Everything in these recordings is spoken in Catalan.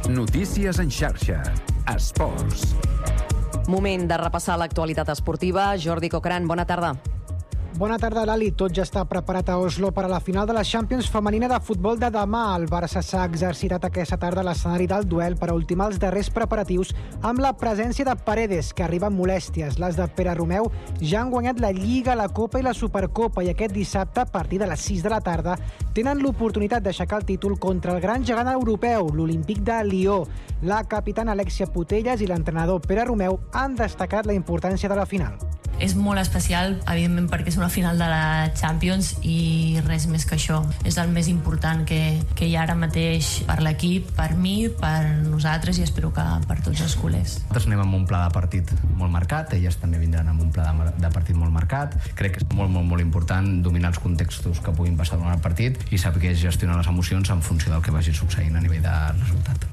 Notícies en xarxa. Esports. Moment de repassar l'actualitat esportiva. Jordi Cocran, bona tarda. Bona tarda, Lali. Tot ja està preparat a Oslo per a la final de la Champions femenina de futbol de demà. El Barça s'ha exercitat aquesta tarda a l'escenari del duel per a ultimar els darrers preparatius amb la presència de Paredes, que arriba amb molèsties. Les de Pere Romeu ja han guanyat la Lliga, la Copa i la Supercopa i aquest dissabte, a partir de les 6 de la tarda, tenen l'oportunitat d'aixecar el títol contra el gran gegant europeu, l'Olímpic de Lió. La capitana Alexia Putellas i l'entrenador Pere Romeu han destacat la importància de la final. És molt especial, evidentment, perquè és una final de la Champions i res més que això. És el més important que hi ha ara mateix per l'equip, per mi, per nosaltres i espero que per tots els culers. Nosaltres anem amb un pla de partit molt marcat, elles també vindran amb un pla de partit molt marcat. Crec que és molt important dominar els contextos que puguin passar durant el partit i saber gestionar les emocions en funció del que vagi succeint a nivell de resultat.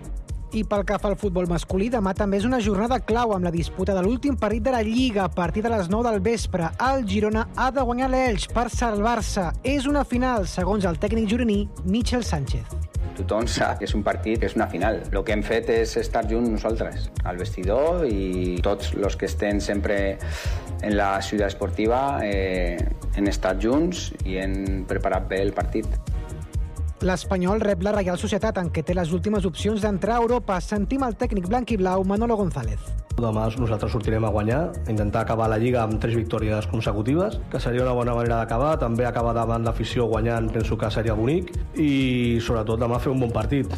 I pel que fa al futbol masculí, demà també és una jornada clau amb la disputa de l'últim partit de la Lliga a partir de les 9 del vespre. El Girona ha de guanyar l'Elx per salvar-se. És una final, segons el tècnic gironí Michel Sánchez. Tothom sap que és un partit, que és una final. El que hem fet és estar junts nosaltres, al vestidor, i tots els que estem sempre en la ciutat esportiva hem estat junts i hem preparat bé el partit. L'Espanyol rep la Reial Societat, en què té les últimes opcions d'entrar a Europa. Sentim el tècnic blanc-i-blau Manolo González. Demà nosaltres sortirem a guanyar, a intentar acabar la Lliga amb 3 victòries consecutives, que seria una bona manera d'acabar. També acabar davant l'afició guanyant, penso que seria bonic, i sobretot demà fer un bon partit.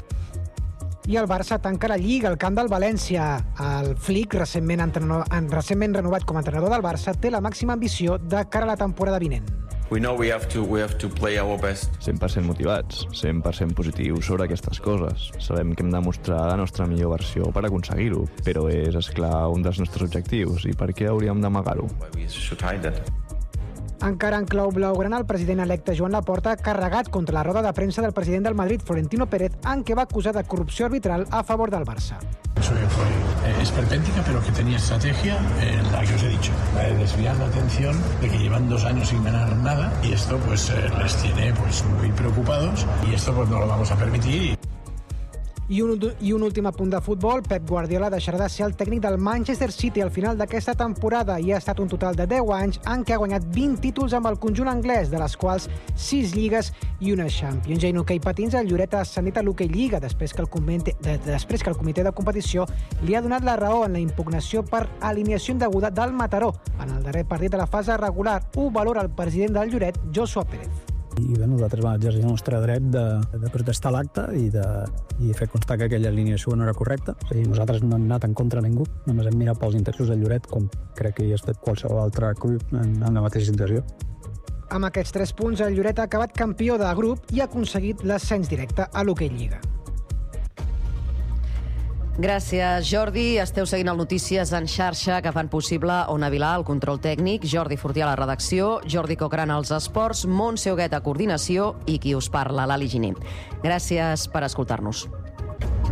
I el Barça tanca la Lliga al camp del València. El Flick, recentment renovat com a entrenador del Barça, té la màxima ambició de cara a la temporada vinent. We know we have to play our best. 100% motivats, 100% positius sobre aquestes coses. Sabem que hem de mostrar la nostra millor versió per aconseguir-ho, però és, esclar, un dels nostres objectius. I per què hauríem d'amagar-ho? Encara en clau blaugrana, el president electe Joan Laporta ha carregat contra la roda de premsa del president del Madrid, Florentino Pérez, en què va acusar de corrupció arbitral a favor del Barça. Eso fue esperpéntica, pero que tenía estrategia, la que os he dicho, la de desviar la atención de que llevan 2 años sin ganar nada y esto pues les tiene pues muy preocupados y esto pues no lo vamos a permitir. I un últim apunt de futbol. Pep Guardiola deixarà de ser el tècnic del Manchester City al final d'aquesta temporada i ha estat un total de 10 anys en què ha guanyat 20 títols amb el conjunt anglès, de les quals 6 lligues i una Champions. I en hoquei patins, el Lloret ha ascendit a l'Hockey Lliga després que el comitè de competició li ha donat la raó en la impugnació per alineació indeguda del Mataró en el darrer partit de la fase regular. Ho valora el president del Lloret, Joshua Pérez. I nosaltres vam exercir el nostre dret de protestar l'acte i fer constar que aquella alineació no era correcta. O sigui, nosaltres no hem anat en contra de ningú, només hem mirat pels interessos del Lloret, com crec que hi ha estat qualsevol altre club en la mateixa situació. Amb aquests 3 punts, el Lloret ha acabat campió de grup i ha aconseguit l'ascens directe a l'Hockey Lliga. Gràcies, Jordi. Esteu seguint el Notícies en xarxa, que fan possible Ona Vilà, el control tècnic, Jordi Fortià a la redacció, Jordi Cocran als esports, Montse Huguet a coordinació i qui us parla, Lali Giner. Gràcies per escoltar-nos.